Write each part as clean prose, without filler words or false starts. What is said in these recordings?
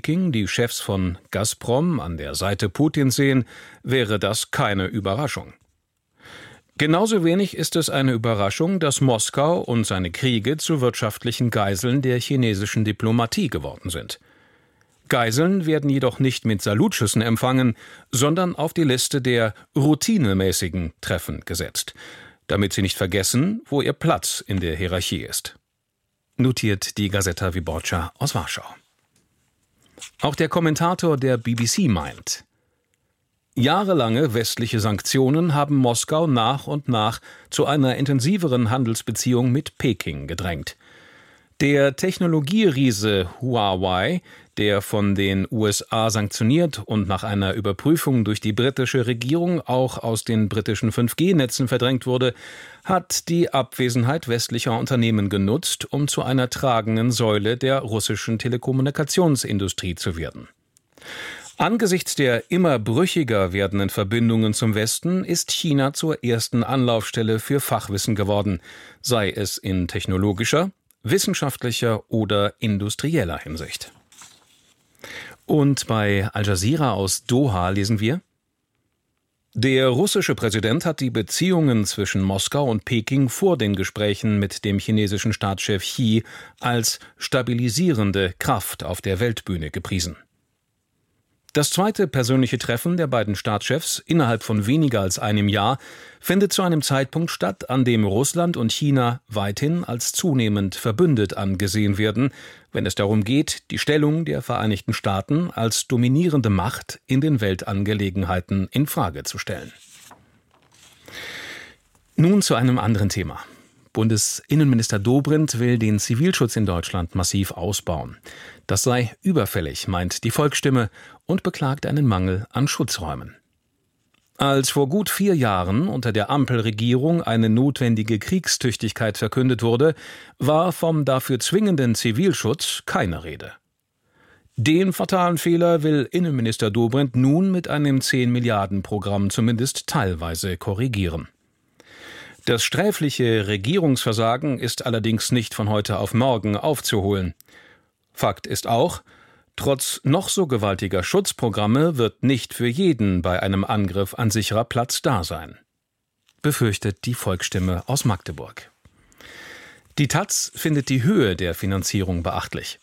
Peking die Chefs von Gazprom an der Seite Putins sehen, wäre das keine Überraschung. Genauso wenig ist es eine Überraschung, dass Moskau und seine Kriege zu wirtschaftlichen Geiseln der chinesischen Diplomatie geworden sind. Geiseln werden jedoch nicht mit Salutschüssen empfangen, sondern auf die Liste der routinemäßigen Treffen gesetzt, damit sie nicht vergessen, wo ihr Platz in der Hierarchie ist. Notiert die Gazeta Wyborcza aus Warschau. Auch der Kommentator der BBC meint: Jahrelange westliche Sanktionen haben Moskau nach und nach zu einer intensiveren Handelsbeziehung mit Peking gedrängt. Der Technologieriese Huawei, der von den USA sanktioniert und nach einer Überprüfung durch die britische Regierung auch aus den britischen 5G-Netzen verdrängt wurde, hat die Abwesenheit westlicher Unternehmen genutzt, um zu einer tragenden Säule der russischen Telekommunikationsindustrie zu werden. Angesichts der immer brüchiger werdenden Verbindungen zum Westen ist China zur ersten Anlaufstelle für Fachwissen geworden, sei es in technologischer, wissenschaftlicher oder industrieller Hinsicht. Und bei Al Jazeera aus Doha lesen wir: Der russische Präsident hat die Beziehungen zwischen Moskau und Peking vor den Gesprächen mit dem chinesischen Staatschef Xi als stabilisierende Kraft auf der Weltbühne gepriesen. Das zweite persönliche Treffen der beiden Staatschefs innerhalb von weniger als einem Jahr findet zu einem Zeitpunkt statt, an dem Russland und China weithin als zunehmend verbündet angesehen werden, wenn es darum geht, die Stellung der Vereinigten Staaten als dominierende Macht in den Weltangelegenheiten in Frage zu stellen. Nun zu einem anderen Thema. Bundesinnenminister Dobrindt will den Zivilschutz in Deutschland massiv ausbauen. Das sei überfällig, meint die Volksstimme, und beklagt einen Mangel an Schutzräumen. Als vor gut 4 Jahren unter der Ampelregierung eine notwendige Kriegstüchtigkeit verkündet wurde, war vom dafür zwingenden Zivilschutz keine Rede. Den fatalen Fehler will Innenminister Dobrindt nun mit einem 10-Milliarden-Programm zumindest teilweise korrigieren. Das sträfliche Regierungsversagen ist allerdings nicht von heute auf morgen aufzuholen. Fakt ist auch, trotz noch so gewaltiger Schutzprogramme wird nicht für jeden bei einem Angriff ein sicherer Platz da sein, befürchtet die Volksstimme aus Magdeburg. Die taz findet die Höhe der Finanzierung beachtlich.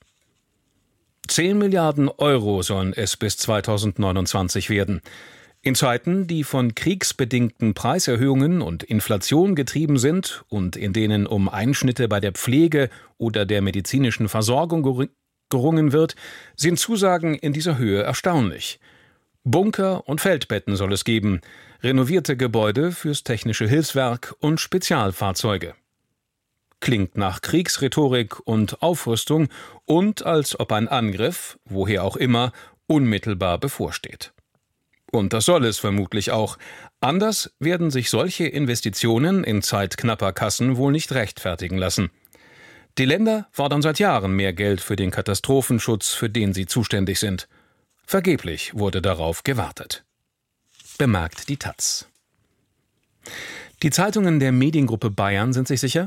10 Milliarden Euro sollen es bis 2029 werden. In Zeiten, die von kriegsbedingten Preiserhöhungen und Inflation getrieben sind und in denen um Einschnitte bei der Pflege oder der medizinischen Versorgung gerungen wird, sind Zusagen in dieser Höhe erstaunlich. Bunker und Feldbetten soll es geben, renovierte Gebäude fürs Technische Hilfswerk und Spezialfahrzeuge. Klingt nach Kriegsrhetorik und Aufrüstung und als ob ein Angriff, woher auch immer, unmittelbar bevorsteht. Und das soll es vermutlich auch. Anders werden sich solche Investitionen in zeitknapper Kassen wohl nicht rechtfertigen lassen. Die Länder fordern seit Jahren mehr Geld für den Katastrophenschutz, für den sie zuständig sind. Vergeblich wurde darauf gewartet. Bemerkt die taz. Die Zeitungen der Mediengruppe Bayern sind sich sicher: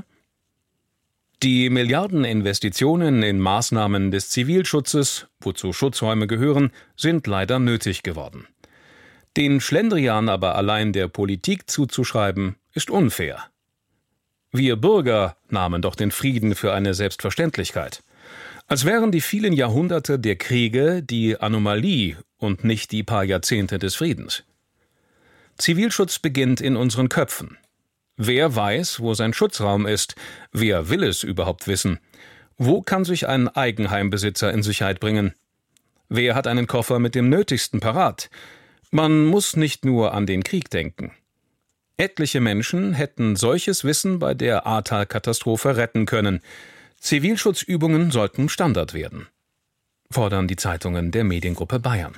Die Milliardeninvestitionen in Maßnahmen des Zivilschutzes, wozu Schutzräume gehören, sind leider nötig geworden. Den Schlendrian aber allein der Politik zuzuschreiben, ist unfair. Wir Bürger nahmen doch den Frieden für eine Selbstverständlichkeit. Als wären die vielen Jahrhunderte der Kriege die Anomalie und nicht die paar Jahrzehnte des Friedens. Zivilschutz beginnt in unseren Köpfen. Wer weiß, wo sein Schutzraum ist? Wer will es überhaupt wissen? Wo kann sich ein Eigenheimbesitzer in Sicherheit bringen? Wer hat einen Koffer mit dem Nötigsten parat? Man muss nicht nur an den Krieg denken. Etliche Menschen hätten solches Wissen bei der Ahrtal-Katastrophe retten können. Zivilschutzübungen sollten Standard werden, fordern die Zeitungen der Mediengruppe Bayern.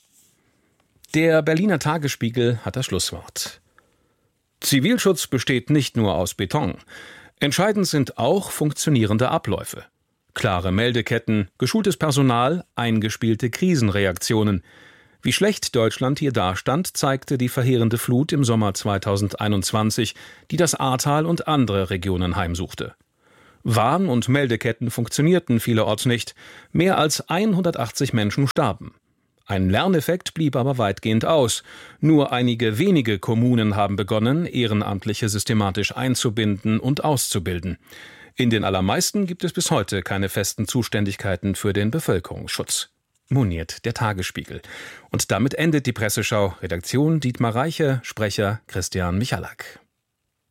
Der Berliner Tagesspiegel hat das Schlusswort. Zivilschutz besteht nicht nur aus Beton. Entscheidend sind auch funktionierende Abläufe. Klare Meldeketten, geschultes Personal, eingespielte Krisenreaktionen. Wie schlecht Deutschland hier dastand, zeigte die verheerende Flut im Sommer 2021, die das Ahrtal und andere Regionen heimsuchte. Warn- und Meldeketten funktionierten vielerorts nicht. Mehr als 180 Menschen starben. Ein Lerneffekt blieb aber weitgehend aus. Nur einige wenige Kommunen haben begonnen, Ehrenamtliche systematisch einzubinden und auszubilden. In den allermeisten gibt es bis heute keine festen Zuständigkeiten für den Bevölkerungsschutz. Moniert der Tagesspiegel. Und damit endet die Presseschau. Redaktion Dietmar Reiche, Sprecher Christian Michalak.